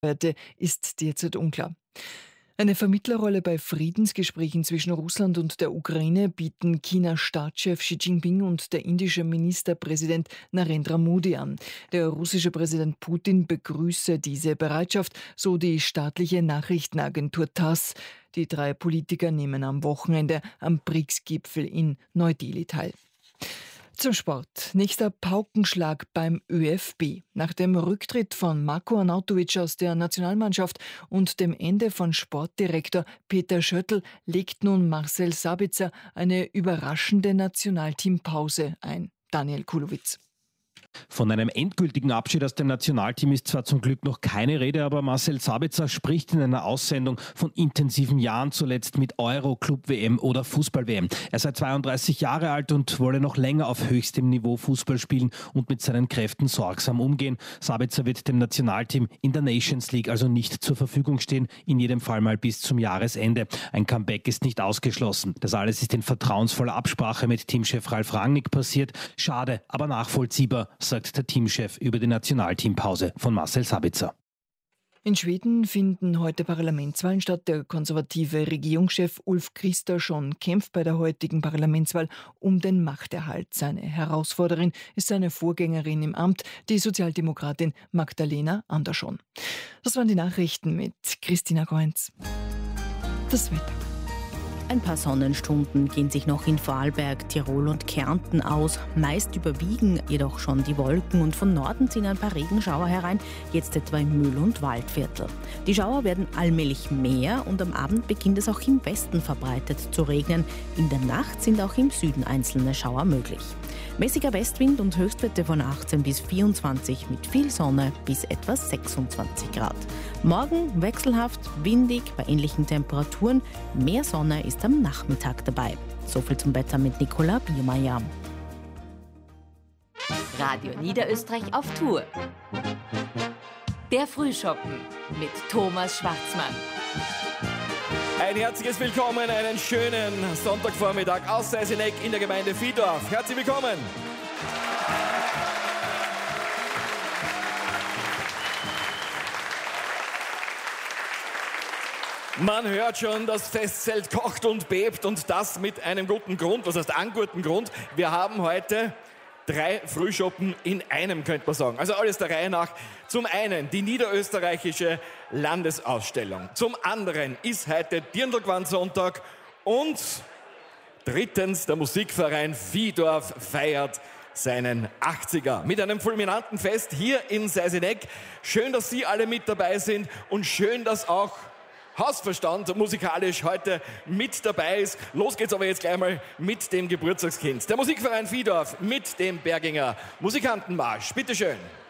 ist derzeit unklar. Eine Vermittlerrolle bei Friedensgesprächen zwischen Russland und der Ukraine bieten Chinas Staatschef Xi Jinping und der indische Ministerpräsident Narendra Modi an. Der russische Präsident Putin begrüße diese Bereitschaft, so die staatliche Nachrichtenagentur TASS. Die drei Politiker nehmen am Wochenende am BRICS-Gipfel in Neu-Delhi teil. Zum Sport. Nächster Paukenschlag beim ÖFB. Nach dem Rücktritt von Marko Arnautovic aus der Nationalmannschaft und dem Ende von Sportdirektor Peter Schöttl legt nun Marcel Sabitzer eine überraschende Nationalteampause ein. Daniel Kulowitz. Von einem endgültigen Abschied aus dem Nationalteam ist zwar zum Glück noch keine Rede, aber Marcel Sabitzer spricht in einer Aussendung von intensiven Jahren, zuletzt mit Euro, Club-WM oder Fußball-WM. Er sei 32 Jahre alt und wolle noch länger auf höchstem Niveau Fußball spielen und mit seinen Kräften sorgsam umgehen. Sabitzer wird dem Nationalteam in der Nations League also nicht zur Verfügung stehen, in jedem Fall mal bis zum Jahresende. Ein Comeback ist nicht ausgeschlossen. Das alles ist in vertrauensvoller Absprache mit Teamchef Ralf Rangnick passiert. Schade, aber nachvollziehbar, sagt der Teamchef über die Nationalteampause von Marcel Sabitzer. In Schweden finden heute Parlamentswahlen statt. Der konservative Regierungschef Ulf Kristersson kämpft bei der heutigen Parlamentswahl um den Machterhalt. Seine Herausforderin ist seine Vorgängerin im Amt, die Sozialdemokratin Magdalena Andersson. Das waren die Nachrichten mit Christina Goenz. Das Wetter. Ein paar Sonnenstunden gehen sich noch in Vorarlberg, Tirol und Kärnten aus. Meist überwiegen jedoch schon die Wolken und von Norden ziehen ein paar Regenschauer herein, jetzt etwa im Mühl- und Waldviertel. Die Schauer werden allmählich mehr und am Abend beginnt es auch im Westen verbreitet zu regnen. In der Nacht sind auch im Süden einzelne Schauer möglich. Mäßiger Westwind und Höchstwerte von 18 bis 24 mit viel Sonne bis etwa 26 Grad. Morgen wechselhaft, windig bei ähnlichen Temperaturen. Mehr Sonne ist am Nachmittag dabei. So viel zum Wetter mit Nicola Biermeier. Radio Niederösterreich auf Tour. Der Frühschoppen mit Thomas Schwarzmann. Ein herzliches Willkommen, einen schönen Sonntagvormittag aus Seiseneck in der Gemeinde Vihdorf. Herzlich willkommen! Man hört schon, das Festzelt kocht und bebt und das mit einem guten Grund. Was heißt einen guten Grund? Wir haben heute 3 Frühschoppen in einem, könnte man sagen. Also alles der Reihe nach. Zum einen die niederösterreichische Landesausstellung. Zum anderen ist heute Dirndl-Gewand-Sonntag. Und drittens der Musikverein Vihdorf feiert seinen 80er mit einem fulminanten Fest hier in Seiseneck. Schön, dass Sie alle mit dabei sind und schön, dass auch Hausverstand musikalisch heute mit dabei ist. Los geht's aber jetzt gleich mal mit dem Geburtstagskind. Der Musikverein Vihdorf mit dem Berginger Musikantenmarsch. Bitteschön.